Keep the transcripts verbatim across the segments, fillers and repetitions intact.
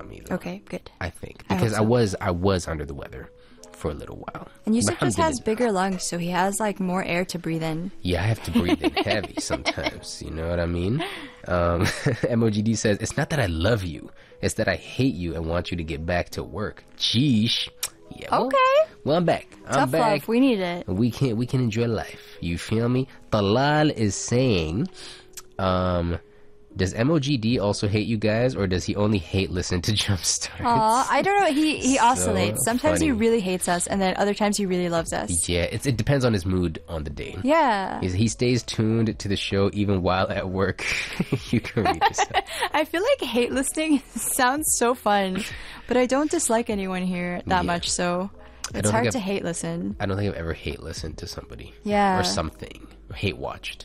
me though. Okay, good. I think I because I, hope so. was I was under the weather for a little while. And Yusuf But just has alhamdulillah. bigger lungs, so he has like more air to breathe in. Yeah, I have to breathe in heavy sometimes. You know what I mean? Um, M O G D says, it's not that I love you. It's that I hate you and want you to get back to work. Jeesh. Yeah, well, Okay. Well, I'm back. I'm Tough back. love, we need it. We can we can enjoy life. You feel me? Talal is saying, um, does M O G D also hate you guys, or does he only hate listen to Jumpstart? Aw, I don't know. He he So oscillates. Sometimes he funny. really hates us, and then other times he really loves us. Yeah, it's, it depends on his mood on the day. Yeah. He's, he stays tuned to the show even while at work. You can read this. out. I feel like hate listening sounds so fun, but I don't dislike anyone here that Yeah. much, so I it's don't hard think to I've- hate listen. I don't think I've ever hate listened to somebody. Yeah. Or something. Or hate watched.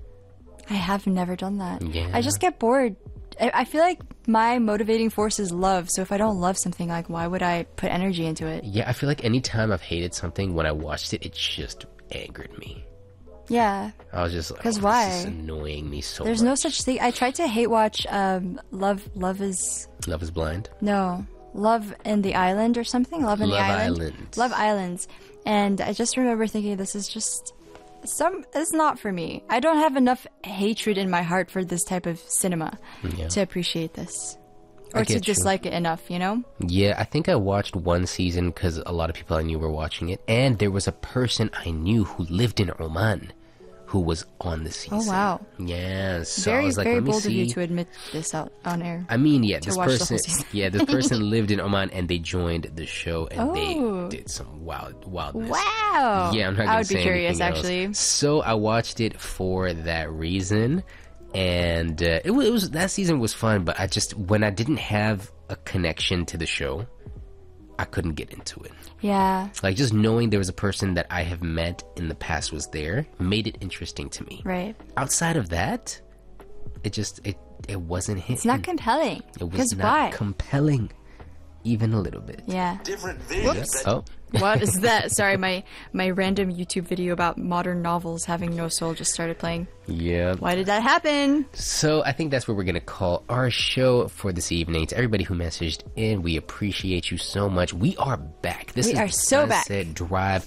I have never done that. Yeah. I just get bored. I, I feel like my motivating force is love, so if I don't love something, like, why would I put energy into it? Yeah, I feel like anytime I've hated something, when I watched it, it just angered me. Yeah. I was just like, 'Cause oh, why? this is annoying me so There's no much. such thing. I tried to hate watch um, Love Love is... Love is Blind. No. Love in the Island or something? Love in Love the Island? Island. Love Islands. And I just remember thinking, this is just... some. It's not for me. I don't have enough hatred in my heart for this type of cinema Yeah. to appreciate this. I Or to get you. dislike it enough, you know? Yeah, I think I watched one season because a lot of people I knew were watching it, and there was a person I knew who lived in Oman who was on the season. Oh, wow. Yeah, so I Very, was like, very let me bold of you see. to admit this out on air. I mean, yeah, this watch the whole person, season. yeah, this person lived in Oman, and they joined the show, and Oh. they did some wild, wildness. Wow! Yeah, I'm not I gonna would be say curious, anything else. actually. So I watched it for that reason, and uh, it, was, it was that season was fun. But I just when I didn't have a connection to the show, I couldn't get into it. Yeah, Like just knowing there was a person that I have met in the past was there made it interesting to me. right. Outside of that, it just it it wasn't hitting. It's not compelling. It was Because not why? compelling, even a little bit. yeah. Different visions. Oh, What is that? Sorry, my my random YouTube video about modern novels having no soul just started playing. yeah. Why did that happen? So I think that's where we're gonna call our show for this evening. To everybody who messaged in, we appreciate you so much. We are back. This We is are the so back. Sunset Drive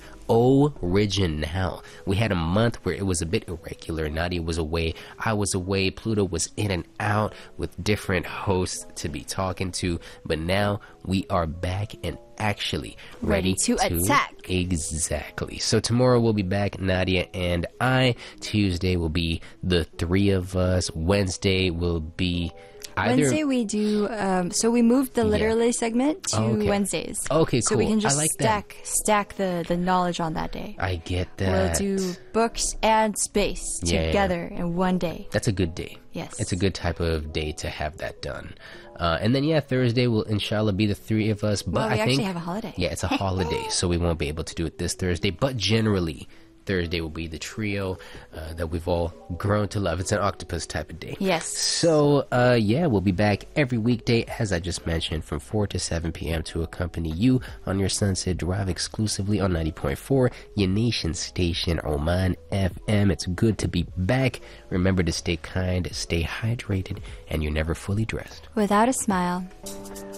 original. We had a month where it was a bit irregular. Nadia was away, I was away, Pluto was in and out with different hosts to be talking to, but now we are back and actually ready, Ready to attack. Exactly. So tomorrow we'll be back, Nadia and I. Tuesday will be the three of us. Wednesday will be either. Wednesday we do. Um, so we moved the literally segment to Oh, okay. Wednesdays. Okay, So we cool. can just I like that. stack stack the the knowledge on that day. I get We'll that. do books and space Yeah, yeah. together in one day. That's a good day. Yes. It's a good type of day to have that done. Uh, and then, yeah, Thursday will inshallah be the three of us. But Well, we I think, actually have a holiday. Yeah, it's a holiday, so we won't be able to do it this Thursday. But generally, Thursday will be the trio uh, that we've all grown to love. It's an octopus type of day. Yes. So, uh, yeah, we'll be back every weekday, as I just mentioned, from four to seven p.m. to accompany you on your Sunset Drive exclusively on ninety point four, your nation station, Oman F M. It's good to be back. Remember to stay kind, stay hydrated, and you're never fully dressed. Without a smile.